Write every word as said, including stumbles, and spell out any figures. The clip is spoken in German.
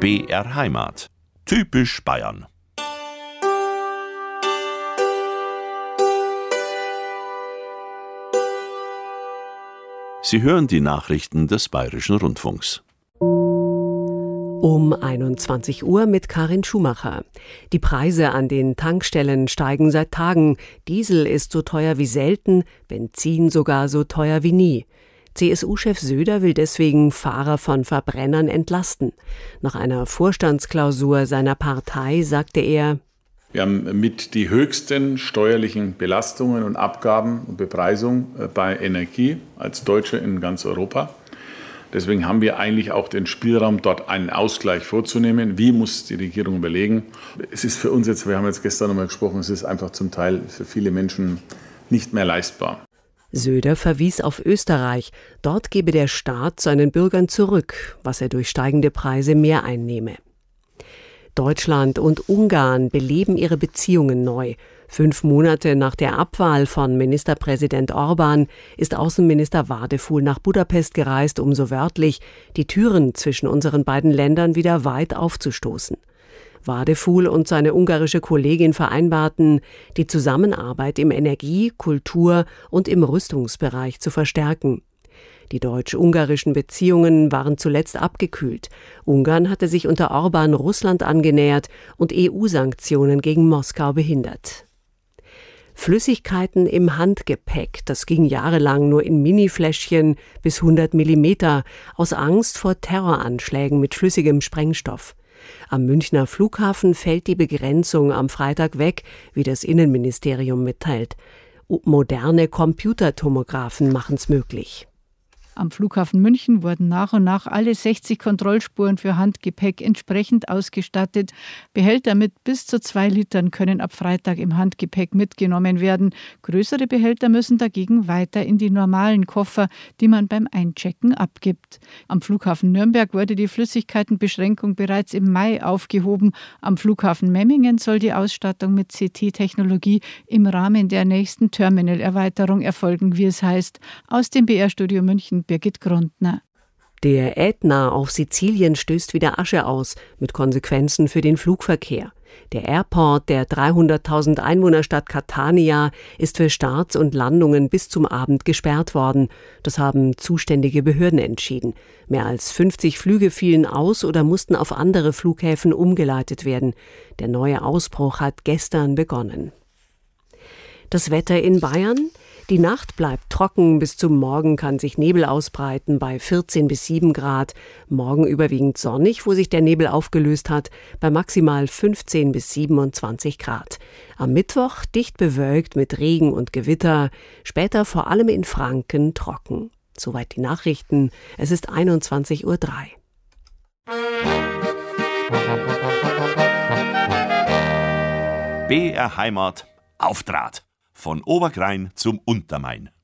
B R Heimat. Typisch Bayern. Sie hören die Nachrichten des Bayerischen Rundfunks. Um einundzwanzig Uhr mit Karin Schumacher. Die Preise an den Tankstellen steigen seit Tagen. Diesel ist so teuer wie selten, Benzin sogar so teuer wie nie. C S U-Chef Söder will deswegen Fahrer von Verbrennern entlasten. Nach einer Vorstandsklausur seiner Partei sagte er: Wir haben mit die höchsten steuerlichen Belastungen und Abgaben und Bepreisung bei Energie als Deutsche in ganz Europa. Deswegen haben wir eigentlich auch den Spielraum, dort einen Ausgleich vorzunehmen. Wie muss die Regierung überlegen? Es ist für uns jetzt, wir haben jetzt gestern nochmal gesprochen, es ist einfach zum Teil für viele Menschen nicht mehr leistbar. Söder verwies auf Österreich. Dort gebe der Staat seinen Bürgern zurück, was er durch steigende Preise mehr einnehme. Deutschland und Ungarn beleben ihre Beziehungen neu. Fünf Monate nach der Abwahl von Ministerpräsident Orbán ist Außenminister Wadefuhl nach Budapest gereist, um so wörtlich die Türen zwischen unseren beiden Ländern wieder weit aufzustoßen. Wadefuhl und seine ungarische Kollegin vereinbarten, die Zusammenarbeit im Energie-, Kultur- und im Rüstungsbereich zu verstärken. Die deutsch-ungarischen Beziehungen waren zuletzt abgekühlt. Ungarn hatte sich unter Orbán Russland angenähert und E U-Sanktionen gegen Moskau behindert. Flüssigkeiten im Handgepäck, das ging jahrelang nur in Minifläschchen bis hundert Millimeter, aus Angst vor Terroranschlägen mit flüssigem Sprengstoff. Am Münchner Flughafen fällt die Begrenzung am Freitag weg, wie das Innenministerium mitteilt. Moderne Computertomographen machen es möglich. Am Flughafen München wurden nach und nach alle sechzig Kontrollspuren für Handgepäck entsprechend ausgestattet. Behälter mit bis zu zwei Litern können ab Freitag im Handgepäck mitgenommen werden. Größere Behälter müssen dagegen weiter in die normalen Koffer, die man beim Einchecken abgibt. Am Flughafen Nürnberg wurde die Flüssigkeitenbeschränkung bereits im Mai aufgehoben. Am Flughafen Memmingen soll die Ausstattung mit C T-Technologie im Rahmen der nächsten Terminalerweiterung erfolgen, wie es heißt. Aus dem B R-Studio München Birgit Grundner. Der Ätna auf Sizilien stößt wieder Asche aus, mit Konsequenzen für den Flugverkehr. Der Airport der dreihunderttausend Einwohnerstadt Catania ist für Starts und Landungen bis zum Abend gesperrt worden. Das haben zuständige Behörden entschieden. Mehr als fünfzig Flüge fielen aus oder mussten auf andere Flughäfen umgeleitet werden. Der neue Ausbruch hat gestern begonnen. Das Wetter in Bayern? Die Nacht bleibt trocken, bis zum Morgen kann sich Nebel ausbreiten bei vierzehn bis sieben Grad. Morgen überwiegend sonnig, wo sich der Nebel aufgelöst hat, bei maximal fünfzehn bis siebenundzwanzig Grad. Am Mittwoch dicht bewölkt mit Regen und Gewitter, später vor allem in Franken trocken. Soweit die Nachrichten. Es ist einundzwanzig Uhr drei. B R Heimat auf Draht. Von Oberkrain zum Untermain.